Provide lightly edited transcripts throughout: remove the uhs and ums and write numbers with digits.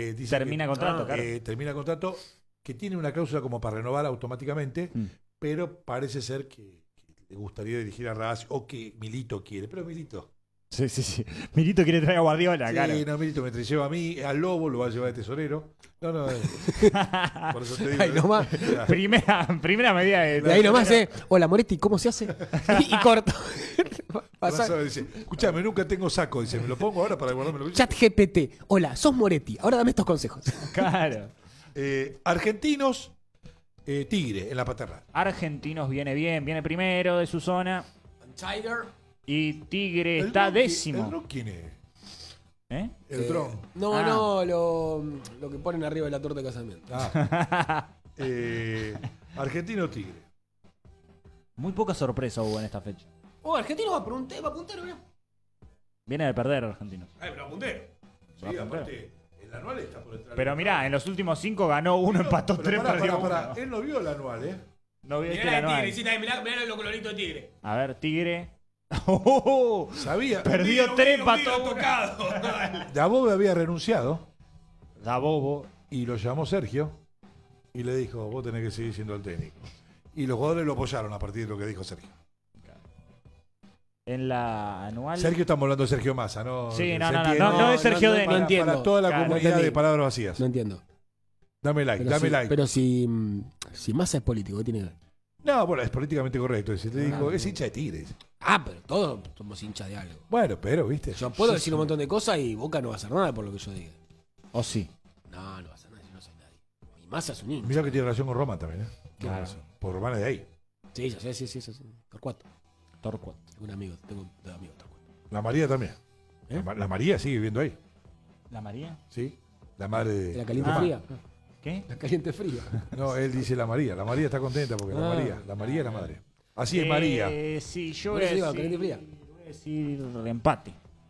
termina contrato, claro. Termina contrato, que tiene una cláusula como para renovar automáticamente, pero parece ser que le gustaría dirigir a Racing, o que Milito quiere, pero Milito... Sí. Milito quiere traer a Guardiola, claro. Sí, no, Milito me lleva a mí, al Lobo lo va a llevar de tesorero. No, por eso te digo. Ahí nomás. Primera medida De ahí nomás, hola Moretti, ¿cómo se hace? Y corto. Dice, escuchame, nunca tengo saco, dice, me lo pongo ahora para guardarme. Chat GPT, hola, sos Moretti, ahora dame estos consejos. Claro. Argentinos, Tigre en la paternal. Argentinos viene bien, viene primero de su zona. Tiger. Y Tigre está décimo. ¿El dron quién es? El dron. No, lo que ponen arriba de la torta de casamiento. Argentino, Tigre. Muy poca sorpresa hubo en esta fecha. Argentino va a puntero, ¿no? Viene de perder Argentinos. Pero puntero. Sí, aparte, el anual está por detrás. Pero mirá, en los últimos 5 ganó 1, empató 3, perdió 1. Él no vio el anual, No vio el anual. Mirá los coloritos de Tigre. A ver, Tigre. Sabía. Perdió 3, empató tocado. Dabove había renunciado. Dabobo. Y lo llamó Sergio y le dijo, vos tenés que seguir siendo el técnico. Y los jugadores lo apoyaron a partir de lo que dijo Sergio. En la anual. Sergio, estamos hablando de Sergio Massa, ¿no? Sí, no es Sergio Denis. No entiendo. Para toda la comunidad de palabras vacías. No entiendo. Dame like. Pero si Massa es político, ¿qué tiene que ver? No, bueno, es políticamente correcto. Si te dijo, es hincha de Tigres. Pero todos somos hinchas de algo. Bueno, pero, viste. Yo puedo decir un montón de cosas y Boca no va a hacer nada por lo que yo diga. ¿O sí? No va a hacer nada, yo no soy nadie. Mi Massa es un hincha. Mira que tiene relación con Roma también, Claro. Por Román es de ahí. Sí, sí. Torcuato. Torcuato. Un amigo, tengo dos amigos Torcuato. La María también. La María sigue viviendo ahí. ¿La María? Sí. La madre de... ¿La caliente fría? ¿Qué? La caliente fría. No, él dice la María. La María está contenta porque la María es la madre. Así es María. Sí, yo ¿Vos voy a decís, decir, caliente fría? voy a decir empate.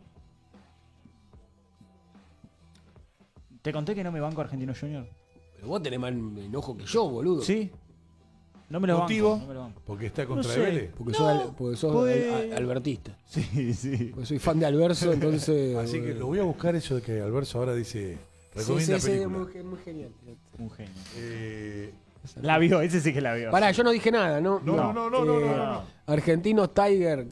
¿Te conté que no me banco Argentino Junior? Pero vos tenés más enojo que yo, boludo. Sí. No me lo ¿Motivo? banco. No me lo banco. Porque está contra No sé. Vélez. Porque sos albertista. Sí. Porque soy fan de Alverso, entonces... Así que lo voy a buscar eso de que Alverso ahora dice... Recomienda Sí, película. muy genial. Un genio. Eh, La vio, ese sí que la vio. Pará, yo no dije nada, ¿no? No. Argentinos Tiger.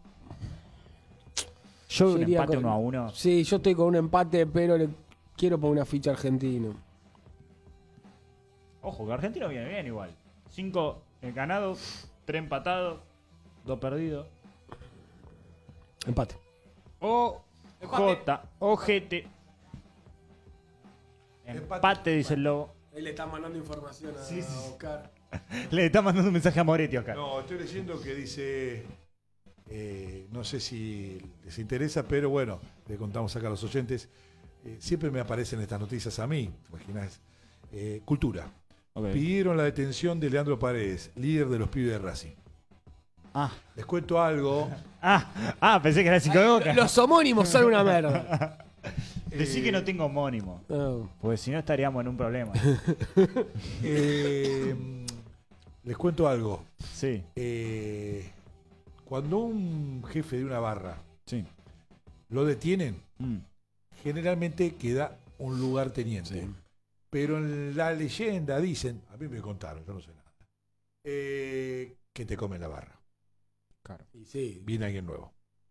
Yo un iría empate con- 1-1. Sí, yo estoy con un empate, pero le quiero poner una ficha argentino. Ojo, que Argentino viene bien igual. 5 ganados, 3 empatados, 2 perdidos. Empate. OGT. Empate, dice el lobo. Él le está mandando información a Oscar. Le está mandando un mensaje a Moretti, Oscar. no, estoy leyendo que dice... no sé si les interesa, pero bueno, le contamos acá a los oyentes. Siempre me aparecen estas noticias a mí, ¿te imaginas? Cultura. Okay. Pidieron la detención de Leandro Paredes, líder de los pibes de Racing. Les cuento algo. Pensé que era el 5 de Boca. Los homónimos son una merda. Decí que no tengo homónimo. No. Porque si no estaríamos en un problema. Les cuento algo. Sí. Cuando un jefe de una barra Sí. lo detienen, generalmente queda un lugarteniente. Sí. Pero en la leyenda dicen, a mí me contaron, yo no sé nada, que te comen la barra. Claro. Y sí. Viene alguien nuevo.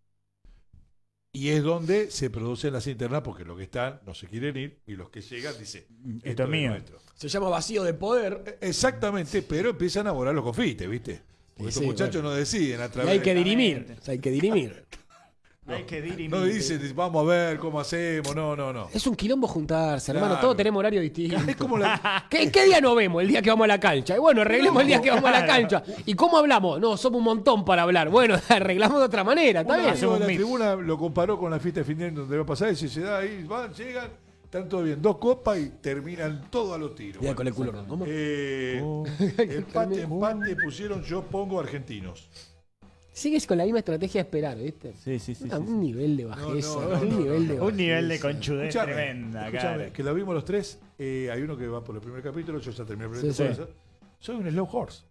Y es donde se producen las internas porque los que están no se quieren ir y los que llegan dicen, Esto es mío. nuestro. Se llama vacío de poder. Exactamente, pero empiezan a volar los confites, ¿viste? Porque estos muchachos no deciden a Y través hay que de... dirimir. Hay que dirimir. Hay que dirimir. No dicen, vamos a ver cómo hacemos, no. Es un quilombo juntarse, hermano. Claro. Todos tenemos horario distinto. Es como la... ¿Qué día nos vemos? El día que vamos a la cancha. Y bueno, arreglemos el día que vamos a la cancha. ¿Y cómo hablamos? No, somos un montón para hablar. Bueno, arreglamos de otra manera, ¿está Un bien? amigo de la un mix. tribuna lo comparó con la fiesta de fin de año donde va a pasar y se da ahí, van, llegan, están todo bien, 2 copas y terminan todo a los tiros. Ya con el culo roto. ¿Cómo? Empate, pusieron yo pongo argentinos. Sigues con la misma estrategia de esperar, ¿viste? Sí. Un nivel de bajeza. No, un nivel de Un nivel de bajeza. conchudez Escuchame, tremenda, escuchame, cara. que la vimos los tres, hay uno que va por el primer capítulo, yo ya terminé el primer Sí, capítulo. Soy un slow horse.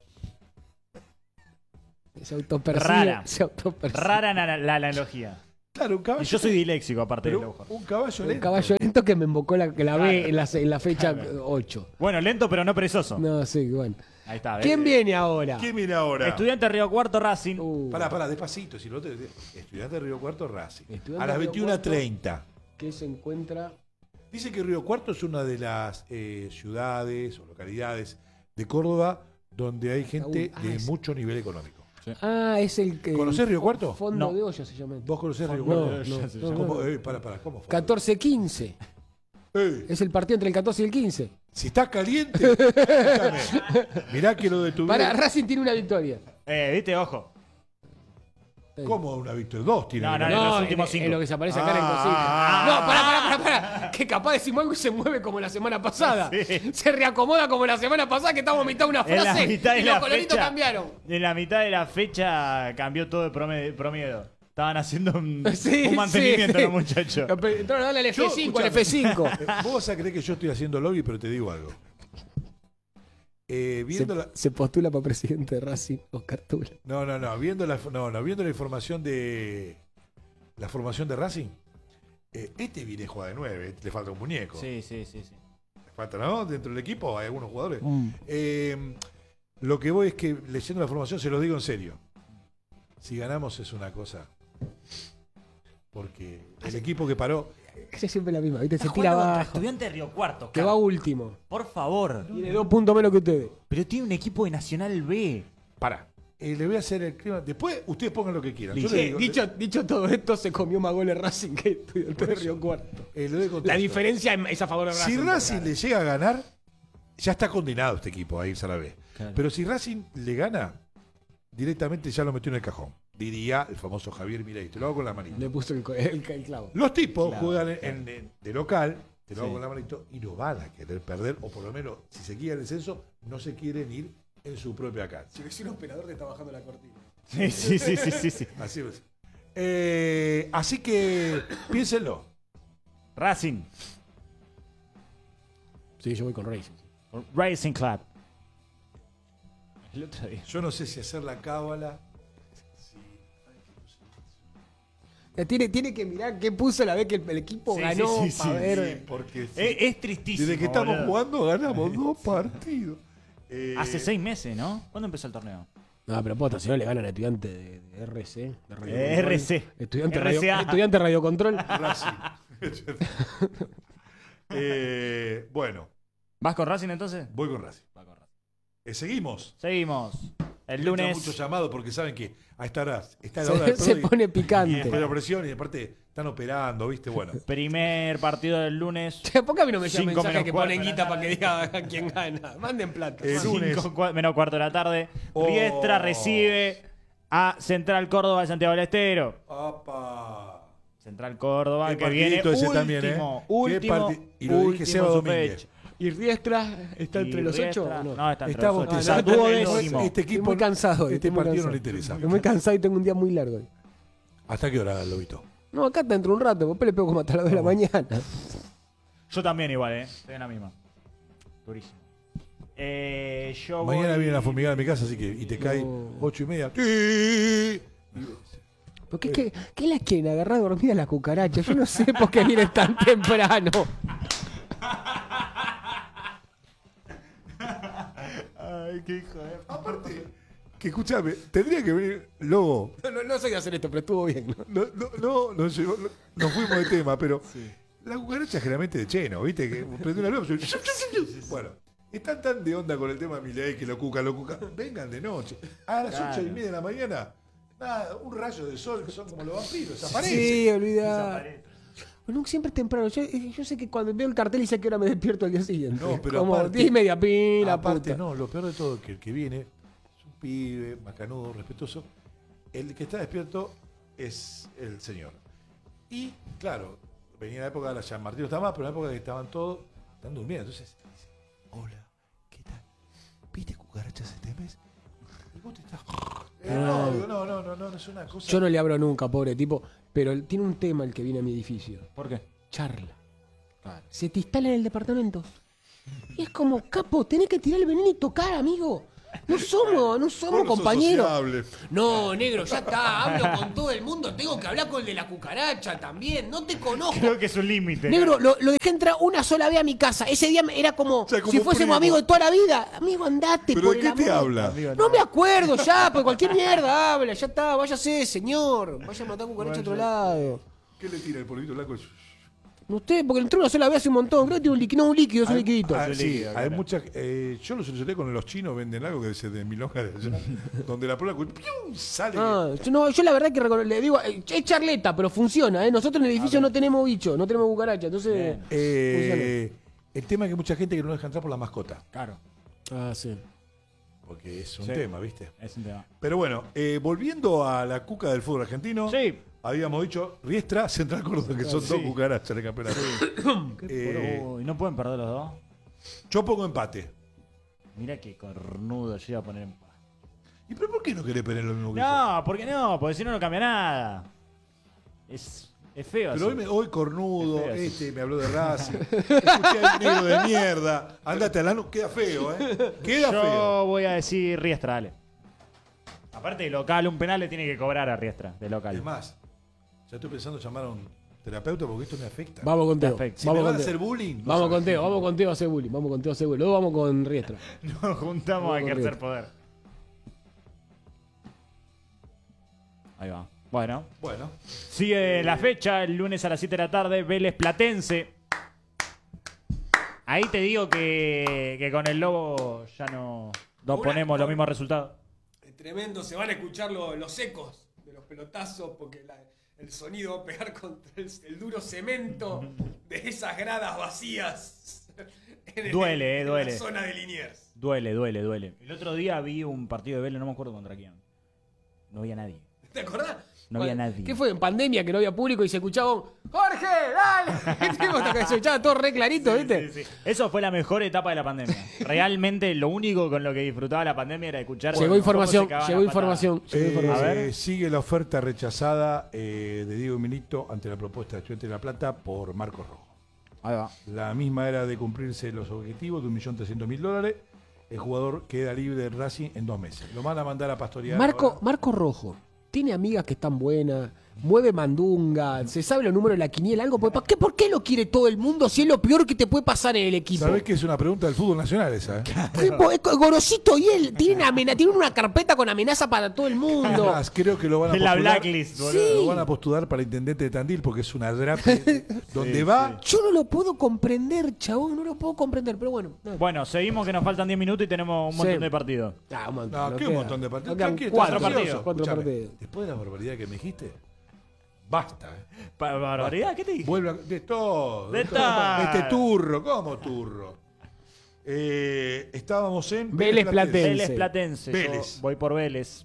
Se autopercibe. Rara. Se autopercibe. Rara la analogía. Claro, un caballo. Y yo soy disléxico, aparte de pero lo un caballo Un lento. caballo lento que me invocó la B en la fecha 8. Bueno, lento pero no perezoso. No, sí, bueno. Ahí está. ¿Quién viene ahora? ¿Quién viene ahora? Estudiante Río Cuarto Racing. Pará, despacito. Si no te... Estudiante de Río Cuarto, Racing. Estudiante A las de Río 21:30. Que se encuentra... Dice que Río Cuarto es una de las ciudades o localidades de Córdoba donde hay gente de mucho nivel económico. es el que... ¿Conocés Río Cuarto? Fondo No. de olla se llama. ¿Vos conocés Río No, Cuarto? no, ¿Cómo? no. Pará, ¿cómo fue? 14-15. Es el partido entre el 14 y el 15. Si está caliente, escúchame. Mirá que lo detuvieron. Para, Racing tiene una victoria. Viste, ojo. ¿Cómo una victoria? Dos tiene. No, que no, ganar. en los No, últimos es 5. lo que se aparece acá en el cosito. No, pará. Que capaz decimos algo y se mueve como la semana pasada. Sí. Se reacomoda como la semana pasada que estábamos a mitad de una En la frase mitad de y los la coloritos fecha. cambiaron. En la mitad de la fecha cambió todo de promedio. Estaban haciendo un Sí, mantenimiento sí. los muchachos. Entraron a darle al Yo, F5, al escuchame. F5. Vos vas a creer que yo estoy haciendo lobby, pero te digo algo. Viendo la... Se postula para presidente de Racing, Oscar Tula. No, viendo la información de la formación de Racing, este viene a jugar de 9, le falta un muñeco. Sí. Le falta, ¿no? Dentro del equipo hay algunos jugadores. Lo que voy es que leyendo la formación se los digo en serio. Si ganamos es una cosa. Porque el equipo que paró. Es siempre la misma, ¿viste? Se Está tira jugando contra abajo. Estudiante de Río Cuarto. Que va último. Por favor. Tiene 2 puntos menos que ustedes. Pero tiene un equipo de Nacional B. Pará. Le voy a hacer el clima. Después ustedes pongan lo que quieran. Yo Listo. le digo, Dicho todo esto, se comió más goles Racing que Estudiante de Río Cuarto. le doy contexto. La diferencia es a favor de Racing. Si Racing le llega a ganar, ya está condenado este equipo a irse a la B. Claro. Pero si Racing le gana, directamente ya lo metió en el cajón. Diría el famoso Javier Milei. Te lo hago con la manita. Le puso el clavo. Los tipos Claro, juegan claro. de local, te lo hago Sí. con la manito, y no van a querer perder, o por lo menos, si se quiere el descenso, no se quieren ir en su propia cancha. Si ves un operador que está bajando la cortina. Sí. Así es. Así que piénsenlo. Racing. Sí, yo voy con Racing. Racing Club. El otro día. Yo no sé si hacer la cábala. Tiene que mirar qué puso la vez que el equipo Sí, ganó sí, sí, para sí, ver. Porque sí. Es tristísimo. Desde que estamos boludo. jugando ganamos 2 partidos. Hace 6 meses, ¿no? ¿Cuándo empezó el torneo? No, pero posta, si no le ganan a estudiante de RC. De Radio RC. Control. Estudiante, RCA. estudiante Radio Control. Racing. Bueno, ¿Vas con Racing entonces? voy con Racing. Va con Racing. Seguimos. Seguimos. El Entra lunes. muchos llamados porque saben que a esta hora está la hora del Se PRO y- pone y picante. después la presión y aparte están operando, ¿viste? Bueno. Primer partido del lunes. ¿Por qué a mí no me llega 5 mensaje menos que cuarto ponen de la guita para que tarde. diga quién gana? Manden plata. El lunes. 5 menos cuarto de la tarde. Oh. Riestra recibe a Central Córdoba de Santiago del Estero. ¡Apa! Central Córdoba Qué que viene partidito ese último. también, ¿eh? Qué Último. y lo dije último Seba en su Domínguez. fecha. ¿Y Riestra está entre Y los Riestra- 8 o no? No, está entre Está los 8. bostezando. Está Este duodécimo. Estoy muy cansado hoy, Este estoy muy partido no cansado. le interesa. Estoy muy cansado y tengo un día muy largo hoy. ¿Hasta qué hora, Lobito? No, acá está dentro de un rato, después le pego como hasta las 2 de la mañana. Yo también igual, Estoy en la misma. Durísimo. Yo Mañana voy- vienen a fumigar a mi casa, así que y te cae No. 8:30. ¡Sí! ¿Por qué las quieren agarrar dormidas las cucarachas? Yo no sé por qué vienen tan temprano. Ay, qué hijo de... Aparte, que escúchame, tendría que venir Lobo. No sé de hacer esto, pero estuvo bien. ¿no? Nos fuimos de tema, pero la cucaracha es generalmente de cheno, ¿viste? Que prende una luz. Bueno, están tan de onda con el tema de Milei que lo cuca. Vengan de noche. A las Claro. 8:30 de la mañana, nada, un rayo de sol, son como los vampiros, desaparecen. Sí, olvidá. Desaparece. Bueno, siempre es temprano. Yo sé que cuando veo el cartel y sé que hora me despierto al día siguiente. No, pero como aparte- 10:30, pila, Aparte, puta. no, lo peor de todo es que el que viene es un pibe, macanudo, respetuoso. El que está despierto es el señor. Y, claro, venía la época de la San Martín, no está más, pero en la época que estaban todos, están durmiendo. Entonces, dice, hola, ¿qué tal? ¿Viste cucarachas este mes? Y vos te estás... no, digo, no, es una cosa... Yo no le abro nunca, pobre tipo. Pero tiene un tema el que viene a mi edificio. ¿Por qué? Charla. Se te instala en el departamento. Y es como, capo, tenés que tirar el veneno y tocar, amigo. No somos Vos no sos compañeros. sociable. No, negro, ya está. Hablo con todo el mundo. Tengo que hablar con el de la cucaracha también. No te conozco. Creo que es un límite. Negro, lo dejé entrar una sola vez a mi casa. Ese día era como, O sea, como si fuésemos primo. amigos de toda la vida. Amigo, andate. ¿Pero por de el qué te amor. habla? Amigo, No me acuerdo ya, porque cualquier mierda habla. Ya está, váyase, señor. Vaya a matar cucaracha a otro lado. ¿Qué le tira el polvito blanco? Usted, porque entró una sola vez hace un montón. Creo que tiene un líquido. No, un líquido, es un liquidito. Ah, Es un sí, líquido, hay claro. muchas. Yo lo solucioné con los chinos, venden algo que es de milonga de allá, donde la prueba ¡pium! Sale. Ah, yo la verdad que le digo, es charleta, pero funciona, ¿eh? Nosotros en el edificio no tenemos bicho, no tenemos cucaracha, entonces... El tema es que mucha gente que no deja entrar por la mascota, Claro, Ah, sí. porque es un Sí. tema, ¿viste? es un tema. Pero bueno, volviendo a la cuca del fútbol argentino, Sí. habíamos dicho Riestra, Central Córdoba, que son dos cucarachas en el campeonato. Uy, ¿no pueden perder los dos? Yo pongo empate. Mira qué cornudo yo iba a poner en paz. ¿Y pero por qué no querés poner lo mismo que yo? No, ¿por qué no? Porque si no, no cambia nada. Es feo Pero así. hoy cornudo, Es feo, me habló de Racing. Escuché al negro de mierda. Andate a la queda feo, Queda Yo feo. voy a decir Riestra, dale. Aparte de local, un penal le tiene que cobrar a Riestra, de local. Es más, ya estoy pensando en llamar a un terapeuta porque esto me afecta. Vamos con Teo. Perfecto. Si me Vamos van con a hacer Teo. bullying. no Vamos sabes. con Teo, vamos con Teo a hacer bullying. Vamos con Teo a hacer bullying. Luego vamos con Riestra. Nos juntamos a ejercer poder. Ahí va. Bueno. Bueno, Sigue la fecha, el lunes a las 7 de la tarde, Vélez Platense. Ahí te digo que con el Lobo ya no ponemos los mismos resultados. Es tremendo, se van a escuchar los ecos de los pelotazos porque el sonido va a pegar contra el duro cemento de esas gradas vacías. Duele, duele. En la zona de Liniers. Duele. El otro día vi un partido de Vélez, no me acuerdo contra quién. No había nadie. ¿Te acordás? No había nadie. ¿Qué fue? En pandemia que no había público y se escuchaba un ¡Jorge, dale! Se escuchaba todo re clarito, ¿viste? Sí. Eso fue la mejor etapa de la pandemia. Realmente lo único con lo que disfrutaba la pandemia era escuchar. Llegó cómo información, se cagaban llegó a información. A ver. sigue la oferta rechazada de Diego Milito ante la propuesta de Estudiantes de La Plata por Marcos Rojo. Ahí va. La misma era de cumplirse los objetivos de $1.300.000. El jugador queda libre de Racing en 2 meses. Lo van a mandar a pastorear. ahora. Marco Rojo. Tiene amigas que están buenas, mueve mandunga, se sabe los números de la quiniela, algo. ¿Por qué lo quiere todo el mundo si es lo peor que te puede pasar en el equipo? ¿Sabés que es una pregunta del fútbol nacional esa? Es Gorosito y él tienen una carpeta con amenaza para todo el mundo. Además, creo que lo van a En la postular. blacklist, boludo. Sí. Lo van a postular para intendente de Tandil porque es una drape donde va. Yo no lo puedo comprender, chabón, no lo puedo comprender, pero bueno. No. Bueno, seguimos que nos faltan 10 minutos y tenemos un montón Sí. de partidos. Ah, un montón, No, no qué queda. un montón de partidos. No quedan Tranquilo, cuatro estás partidos, ansioso. cuatro Escuchame, partidos. después de la barbaridad que me dijiste, basta. ¿Barbaridad? ¿Qué te dije? Vuelve de todo. De todo. todo. Este turro, ¿cómo turro? Estábamos en Vélez Platense. Vélez Platense. Vélez. Yo voy por Vélez.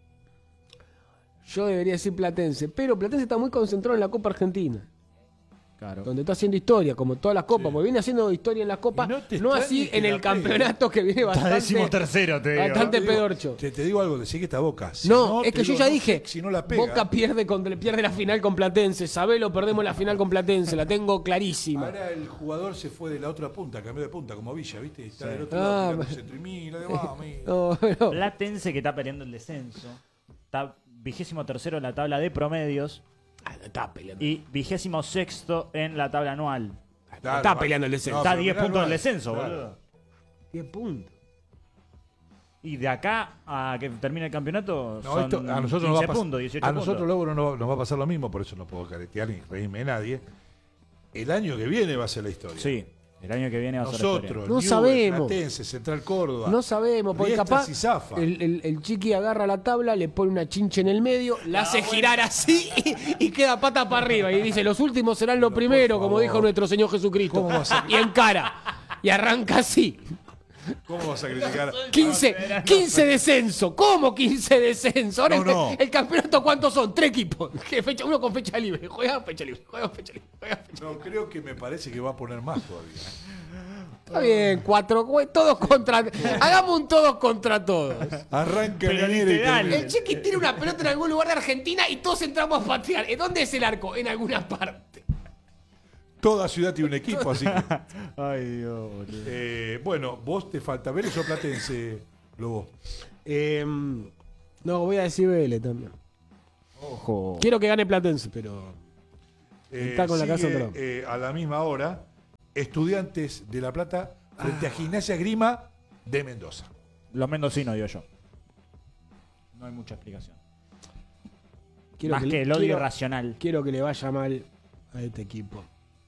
Yo debería decir Platense, pero Platense está muy concentrado en la Copa Argentina, Claro. donde está haciendo historia, como todas las copas, Sí. porque viene haciendo historia en las copas, Y no te no así extrañe que en la el campeonato que viene Está bastante, 13º, te digo. bastante Te digo, pedorcho. Te digo algo, sigue esta Boca. Si No, es te que yo digo, ya no dije, sé si no la pega. Boca pierde la final con Platense, Sabelo perdemos la final con Platense, la tengo clarísima. Ahora el jugador se fue de la otra punta, cambió de punta, como Villa, ¿viste? Y está Sí. del otro Ah, lado, ma- mirando centro y mira, demás, amigo. No, no. Platense que está peleando el descenso. Está 23º en la tabla de promedios Ah, no está peleando. y 26º en la tabla anual. Claro, está va- peleando el descenso. Está a pero 10 mirá, puntos no del hay. descenso, Claro. boludo. 10 puntos. Y de acá a que termine el campeonato No, son esto a nosotros 15 nos va a pasar. puntos, 18 A nosotros puntos. luego nos va a pasar lo mismo, por eso no puedo caretear ni reírme de nadie. El año que viene va a ser la historia. Sí, el año que viene va a ser la historia. Nosotros, No Newell's, sabemos. Platense, Central Córdoba. No sabemos, porque Riestra, capaz si zafa. el chiqui agarra la tabla, le pone una chincha en el medio, la hace girar así y queda pata para arriba. Y dice, los últimos serán los primeros, como favor. dijo nuestro Señor Jesucristo. ¿Cómo va a ser? Y encara. Y arranca así. ¿Cómo vas a criticar? 15 descenso. ¿Cómo 15 descenso? Ahora No, no. el campeonato, ¿cuántos son? 3 equipos. Uno con fecha libre. Juega fecha libre. Juega fecha libre. Juega fecha libre. No, creo que me parece que va a poner más todavía. Está bien, 4. Todos contra. Hagamos un todos contra todos. Arranca Pero el enero y literal. termina. El Chiqui tira una pelota en algún lugar de Argentina y todos entramos a patear. ¿En dónde es el arco? En alguna parte. Toda ciudad tiene un equipo, así que. Ay, Dios, boludo. Bueno, vos te falta Vélez o Platense. Lobo. No, voy a decir Vélez también. Ojo. Quiero que gane Platense, pero está con la casa Sigue, otra. a la misma hora, Estudiantes de La Plata frente a Gimnasia Grima de Mendoza. Los mendocinos, digo yo. No hay mucha explicación. Quiero Más que el odio quiero- racional. Quiero que le vaya mal a este equipo.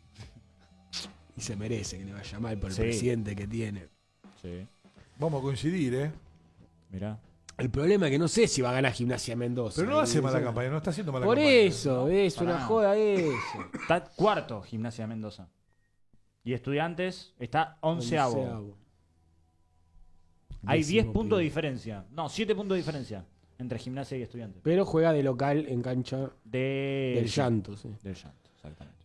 Y se merece que le vaya mal por el Sí. presidente que tiene. Sí. Vamos a coincidir, ¿eh? Mirá. El problema es que no sé si va a ganar Gimnasia Mendoza. Pero no hace mala Eso- campaña, no está haciendo mala Por campaña. eso, es para una nada. joda eso. Está cuarto Gimnasia de Mendoza. Y Estudiantes está onceavo. Hay 10 Décimo puntos de primero. diferencia. No, 7 puntos de diferencia entre Gimnasia y Estudiantes. Pero juega de local en cancha del Llanto, sí. Del Llanto, exactamente.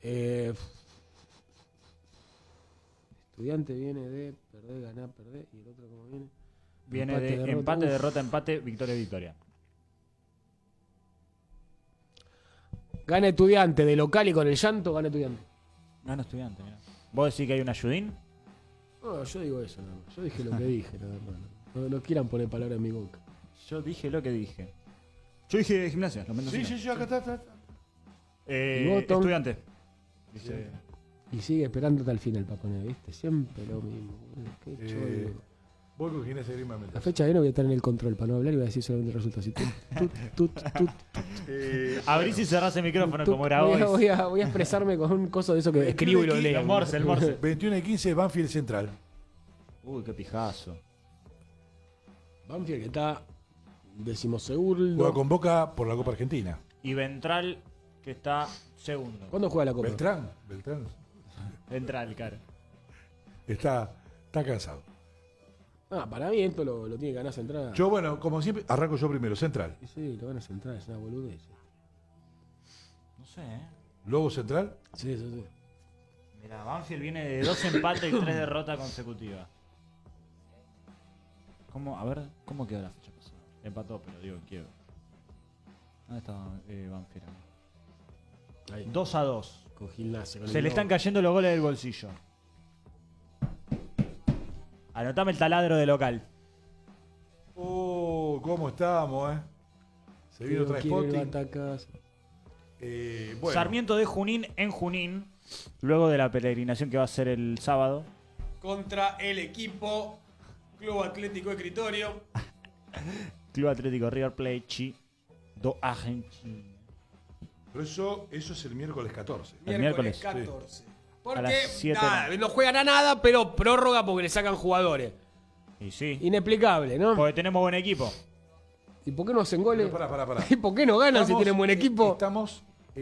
Estudiante viene de perder, ganar, perder. Y el otro, ¿cómo viene? Viene Empate, de derrota. empate, Uf. derrota, empate, victoria, victoria. Gana Estudiante de local y con el Llanto, gana Estudiante. Gana Estudiante, mirá. ¿Vos decís que hay un ayudín? No, yo digo eso, nada más. Yo dije lo que dije, nada más. No quieran poner palabras en mi boca. Yo dije lo que dije. Yo dije Gimnasia, los Sí, mendocinos. sí, sí, acá está. ¿Y vos, Tom? Estudiante. Dice, Y sigue esperando hasta el final para poner, ¿viste? Siempre lo mismo. boludo. Qué Eh, chollo. Voy con Gimnasia Grima de La Mendoza. fecha de no voy a estar en el control para no hablar y voy a decir solamente el resultado. Así, tut. abrís y cerrás el micrófono Tut. como grabó. voy a expresarme con un coso de eso que escribo y lo leo. El morse, el morse. 21 y 15, Banfield Central. Uy, qué pijazo. Banfield que está Juega decimosegundo. con Boca por la Copa Argentina. Y Ventral, que está segundo. ¿Cuándo juega la Copa? Beltrán Ventral, cara. está cansado. Para mí esto lo tiene que ganar Central. Yo, bueno, como siempre, arranco yo primero. Central. Sí, lo gana Central, es una boludez. No sé, ¿eh? Lobo Central. Sí, eso sí. Mira, Banfield viene de 2 empates y 3 derrotas consecutivas. ¿Cómo? A ver, ¿cómo quedó la fecha pasada? Empató, pero digo, quiero. ¿Dónde está Banfield? Ahí. 2-2. Con Gimnasia. con Se el le Lobo. están cayendo los goles del bolsillo. Anotame el taladro de local. Oh, ¿cómo estamos, Se vino otra Quiero Sporting. atacas. Bueno, Sarmiento de Junín en Junín. Luego de la peregrinación que va a ser el sábado. Contra el equipo Club Atlético Escritorio. Club Atlético River Plate Chi do Argentina. pero eso es el miércoles 14. El Miércoles miércoles, 14. A Porque las 7 nada, no juegan a nada, pero prórroga porque le sacan jugadores. Y sí. Inexplicable, ¿no? Porque tenemos buen equipo. ¿Y por qué no hacen goles? Pero pará. ¿Y por qué no ganan si Estamos, tienen buen equipo? Estamos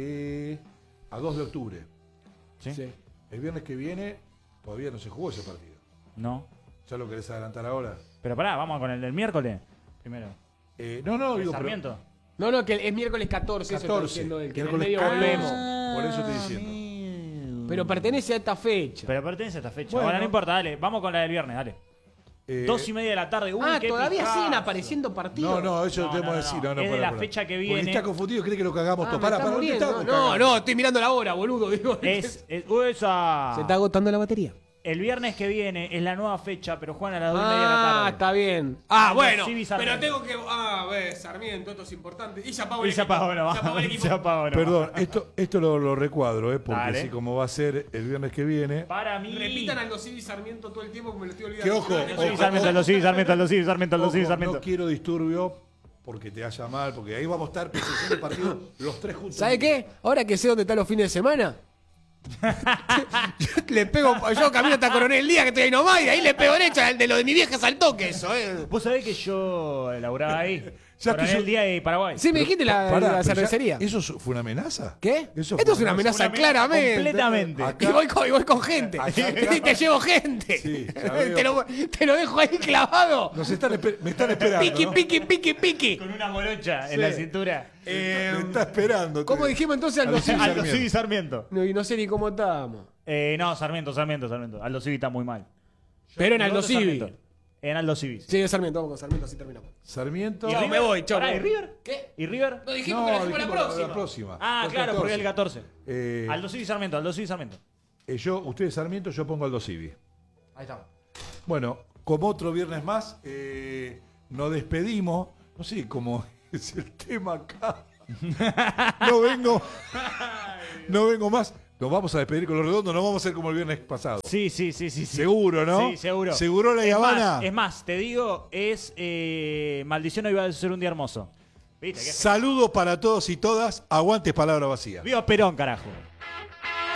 a 2 de octubre. ¿Sí? Sí. El viernes que viene todavía no se jugó ese partido. No. ¿Ya lo querés adelantar ahora? Pero pará, vamos con el del miércoles. Primero. No, ¿El digo, pero Sarmiento? No, que es miércoles 14, eso estoy 14. diciendo él, que en el Miércoles medio 14. volvemos. Por eso estoy diciendo. Pero pertenece a esta fecha. Pero pertenece a esta fecha. Bueno. Bueno, no importa, dale. Vamos con la del viernes, dale. 2:30 de la tarde. Uy, qué todavía pijazo. siguen apareciendo partidos. No, eso No, tenemos no, que no. decir. No, Es de pará, la pará. fecha que Porque viene. está confundido, cree que lo cagamos todo. Me Pará, está ¿dónde muriendo. estamos No, cagando? estoy mirando la hora, boludo. Digo, esa. se está agotando la batería. El viernes que viene es la nueva fecha, pero juegan a las 2:30 de la tarde. Está bien. Ah, bueno. Sí, Pero Sarmiento. tengo que. Sarmiento, esto es importante. Y se apagó Y el se equipo. apagó, no Se apagó el va. equipo. Se apagó, no Perdón, va. esto lo recuadro, porque Dale. así como va a ser el viernes que viene. Para mí. Repitan Aldo Civi Sarmiento todo el tiempo porque me lo estoy Que olvidando. ojo, Aldo Civi, Sarmiento, Aldo Civi, Sarmiento, Aldo Civi, Sarmiento, Aldo Civi, Ojo, Sarmiento. no quiero disturbio porque te haya mal, porque ahí vamos a estar presenciando el partido los tres juntos. ¿Sabe qué? Ahora que sé dónde están los fines de semana, yo le pego, yo camino hasta Coronel Díaz, que estoy ahí nomás, y ahí le pego derecha, el de lo de mi vieja saltó que eso, Vos sabés que yo laburaba ahí. Ya Coronel estoy yo- Díaz y Paraguay. Sí, me dijiste Pará, la pero ya- cervecería. ¿Eso fue una amenaza? ¿Qué? Eso Esto es fue una amenaza, una amenaza claramente. completamente. Acá- Y voy con gente. Acá- Y te llevo gente. Sí, ya veo. te lo dejo ahí clavado. Me están esperando. Piqui. Con una morocha en la cintura. Me está esperando. ¿Cómo dijimos entonces Aldo Civi? Aldo Civi, Sarmiento. No, y no sé ni cómo estábamos. No, Sarmiento. Aldo Civi está muy mal. Pero en Aldo Nosotros Civi. Sarmiento. En Aldo Civi. Sí, Sarmiento, vamos con Sarmiento, así terminamos. Sarmiento. Chao, me voy, chao. Pará, ¿y River? ¿Qué? ¿Y River? No dijimos No, que la dijimos la dijimos próxima. la próxima. Ah, Los claro, porque es el 14. Eh, Aldo Civi, Sarmiento. ustedes Sarmiento, yo pongo Aldo Civi. Ahí estamos. Bueno, como otro viernes más, nos despedimos. No sé cómo es el tema acá. No vengo más. Nos vamos a despedir con Los Redondos, no vamos a hacer como el viernes pasado. Sí. Seguro, ¿no? Sí, seguro. ¿Seguro la Habana? Es más, te digo, es Maldición, hoy va a ser un día hermoso. ¿Viste? Saludos para todos y todas. Aguante palabra vacía. ¡Viva Perón, carajo!